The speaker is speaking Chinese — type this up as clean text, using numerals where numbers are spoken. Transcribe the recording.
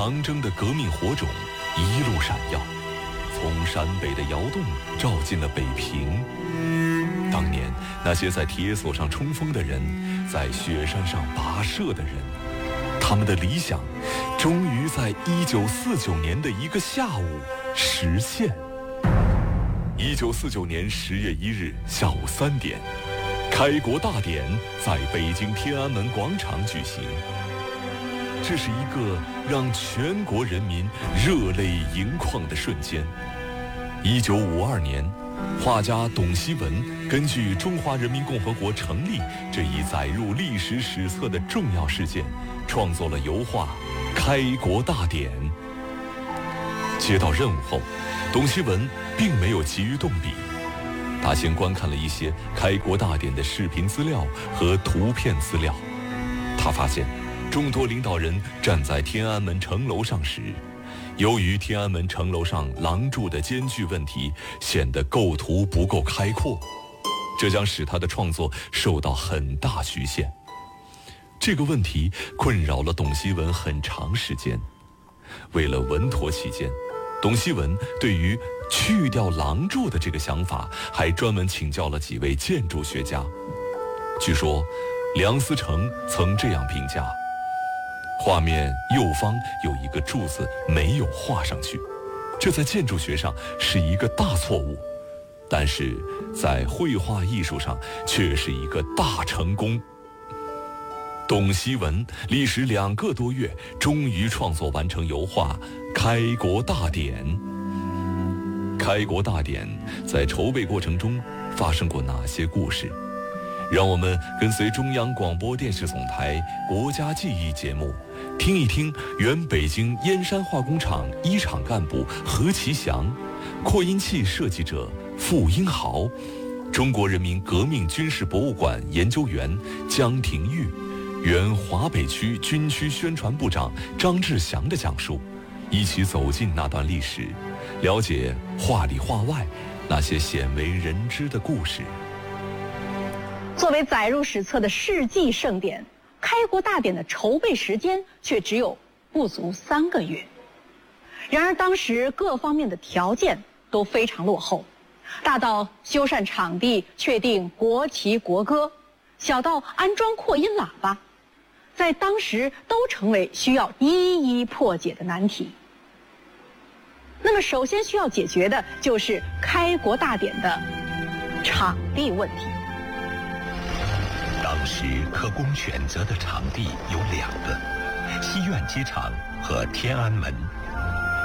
长征的革命火种一路闪耀，从陕北的窑洞照进了北平。当年那些在铁索上冲锋的人，在雪山上跋涉的人，他们的理想终于在1949年的一个下午实现。1949年10月1日下午3点，开国大典在北京天安门广场举行。这是一个让全国人民热泪盈眶的瞬间。1952年，画家董希文根据中华人民共和国成立这一载入历史史册的重要事件，创作了油画《开国大典》。接到任务后，董希文并没有急于动笔，他先观看了一些开国大典的视频资料和图片资料。他发现众多领导人站在天安门城楼上时，由于天安门城楼上廊柱的间距问题，显得构图不够开阔，这将使他的创作受到很大局限。这个问题困扰了董希文很长时间。为了稳妥起见，董希文对于去掉廊柱的这个想法还专门请教了几位建筑学家。据说梁思成曾这样评价：画面右方有一个柱子没有画上去，这在建筑学上是一个大错误，但是在绘画艺术上却是一个大成功。董希文历时2个多月，终于创作完成油画《开国大典》。开国大典在筹备过程中发生过哪些故事？让我们跟随中央广播电视总台国家记忆节目，听一听原北京燕山化工厂1厂干部何其祥，扩音器设计者傅英豪，中国人民革命军事博物馆研究员江廷玉，原华北区军区宣传部长张志祥的讲述，一起走进那段历史，了解画里画外那些鲜为人知的故事。 作为载入史册的世纪盛典，开国大典的筹备时间却只有不足3个月。然而当时各方面的条件都非常落后，大到修缮场地、确定国旗国歌，小到安装扩音喇叭，在当时都成为需要一一破解的难题。那么首先需要解决的就是开国大典的场地问题。 当时可供选择的场地有2个，西苑机场和天安门。